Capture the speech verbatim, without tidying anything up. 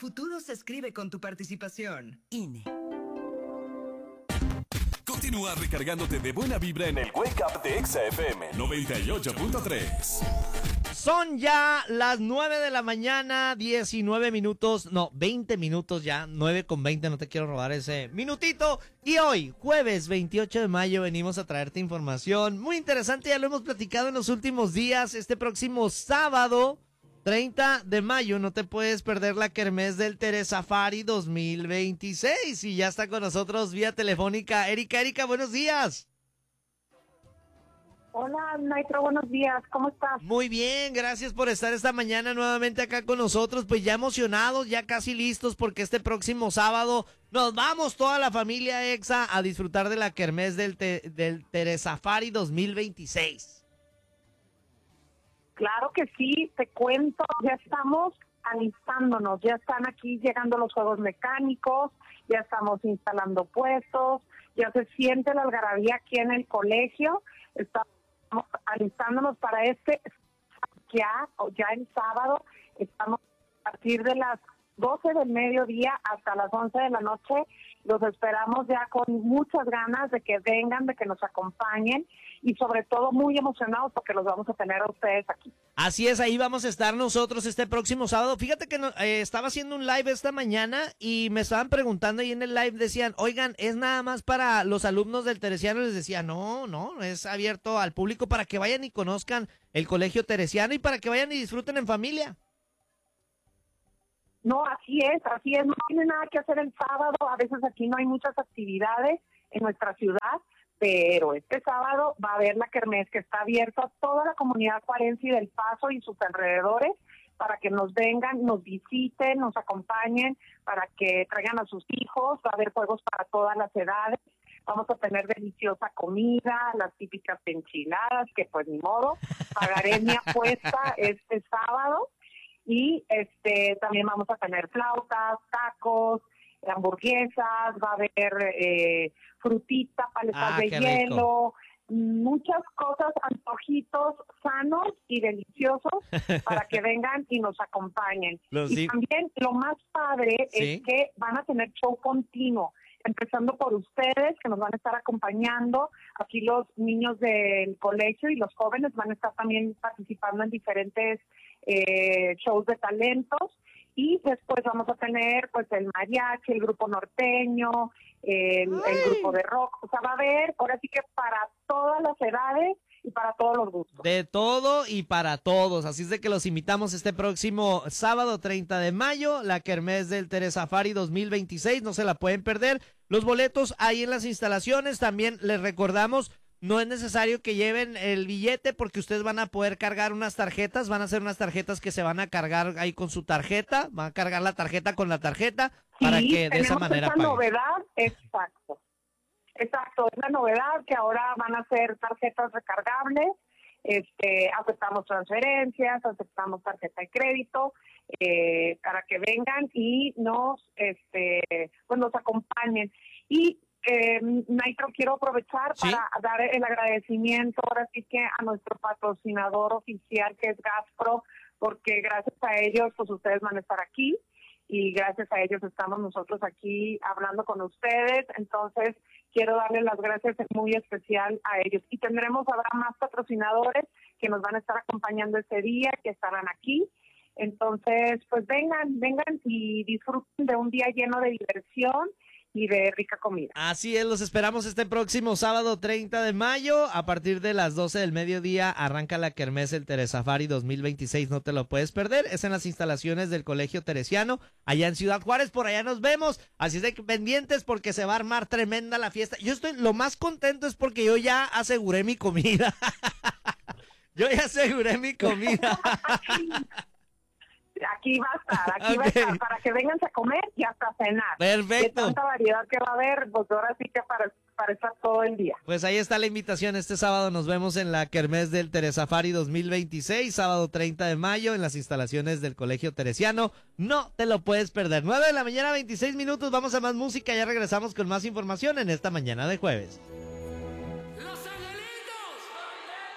futuro se escribe con tu participación. I N E. Continúa recargándote de buena vibra en el Wake Up de Exa F M noventa y ocho punto tres. Son ya las nueve de la mañana, diecinueve minutos, no, veinte minutos ya, nueve con veinte, no te quiero robar ese minutito. Y hoy, jueves veintiocho de mayo, venimos a traerte información muy interesante, ya lo hemos platicado en los últimos días. Este próximo sábado, treinta de mayo, no te puedes perder la kermés del Terezafari dos mil veintiséis. Y ya está con nosotros vía telefónica Erika. Erika, buenos días. Hola, Nitro, buenos días, ¿cómo estás? Muy bien, gracias por estar esta mañana nuevamente acá con nosotros, pues ya emocionados, ya casi listos, porque este próximo sábado nos vamos toda la familia Exa a disfrutar de la kermés del, te, del Terezafari dos mil veintiséis. Claro que sí, te cuento, ya estamos alistándonos, ya están aquí llegando los juegos mecánicos, ya estamos instalando puestos, ya se siente la algarabía aquí en el colegio, estamos alistándonos para este ya, ya el sábado, estamos a partir de las doce del mediodía hasta las once de la noche, los esperamos ya con muchas ganas de que vengan, de que nos acompañen y sobre todo muy emocionados porque los vamos a tener a ustedes aquí. Así es, ahí vamos a estar nosotros este próximo sábado. Fíjate que no, eh, estaba haciendo un live esta mañana y me estaban preguntando ahí en el live, decían, oigan, ¿es nada más para los alumnos del Teresiano? Les decía, no, no, es abierto al público para que vayan y conozcan el Colegio Teresiano y para que vayan y disfruten en familia. No, así es, así es, no tiene nada que hacer el sábado, a veces aquí no hay muchas actividades en nuestra ciudad, pero este sábado va a haber la kermés que está abierta a toda la comunidad juarense y del Paso y sus alrededores para que nos vengan, nos visiten, nos acompañen, para que traigan a sus hijos, va a haber juegos para todas las edades, vamos a tener deliciosa comida, las típicas enchiladas, que pues ni modo, pagaré mi apuesta este sábado. Y este también vamos a tener flautas, tacos, hamburguesas, va a haber eh, frutita, paletas ah, de hielo, muchas cosas, antojitos sanos y deliciosos para que vengan y nos acompañen. Los y di- también lo más padre ¿Sí? es que van a tener show continuo, empezando por ustedes que nos van a estar acompañando. Aquí los niños del colegio y los jóvenes van a estar también participando en diferentes eh, shows de talentos, y después vamos a tener pues el mariachi, el grupo norteño, el, el grupo de rock, o sea, va a haber ahora sí que para todas las edades y para todos los gustos. De todo y para todos, así es de que los invitamos este próximo sábado treinta de mayo, la kermés del Terezafari dos mil veintiséis, no se la pueden perder. Los boletos ahí en las instalaciones, también les recordamos, no es necesario que lleven el billete porque ustedes van a poder cargar unas tarjetas, van a ser unas tarjetas que se van a cargar ahí con su tarjeta, van a cargar la tarjeta con la tarjeta Sí, para que de esa manera esa paguen. novedad, exacto. Exacto, es la novedad que ahora van a ser tarjetas recargables, este, aceptamos transferencias, aceptamos tarjeta de crédito, eh, para que vengan y nos, este, pues nos acompañen. Y eh, Nitro, quiero aprovechar ¿Sí? para dar el agradecimiento ahora sí que a nuestro patrocinador oficial que es Gaspro, porque gracias a ellos pues ustedes van a estar aquí y gracias a ellos estamos nosotros aquí hablando con ustedes. Entonces quiero darles las gracias muy especial a ellos. Y tendremos, habrá más patrocinadores que nos van a estar acompañando ese día, que estarán aquí. Entonces, pues vengan, vengan y disfruten de un día lleno de diversión y de rica comida. Así es, los esperamos este próximo sábado treinta de mayo, a partir de las doce del mediodía arranca la kermés el Terezafari dos mil veintiséis, no te lo puedes perder, es en las instalaciones del Colegio Teresiano, allá en Ciudad Juárez, por allá nos vemos, así es de que pendientes porque se va a armar tremenda la fiesta. Yo estoy, lo más contento es porque yo ya aseguré mi comida, yo ya aseguré mi comida. Aquí va a estar, aquí Okay. va a estar, para que vengan a comer y hasta cenar. Perfecto. De tanta variedad que va a haber, pues ahora sí que para, para estar todo el día. Pues ahí está la invitación, este sábado nos vemos en la kermés del Terezafari dos mil veintiséis, sábado treinta de mayo en las instalaciones del Colegio Teresiano, no te lo puedes perder. Nueve de la mañana, veintiséis minutos, vamos a más música, ya regresamos con más información en esta mañana de jueves.